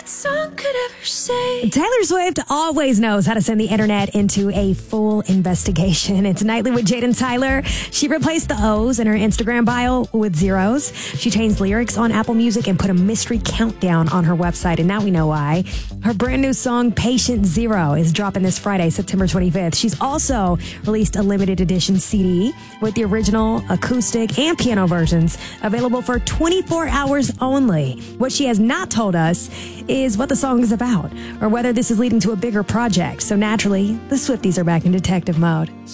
that song could ever say. Taylor Swift always knows how to send the internet into a full investigation. It's Nightly with Jade and Tyler. She replaced the O's in her Instagram bio with zeros. She changed lyrics on Apple Music and put a mystery countdown on her website, and now we know why. Her brand new song, Patient Zero, is dropping this Friday, September 25th. She's also released a limited edition CD with the original, acoustic, and piano versions available for 24 hours only. What she has not told us is what the song is about or whether this is leading to a bigger project. So naturally, the Swifties are back in detective mode.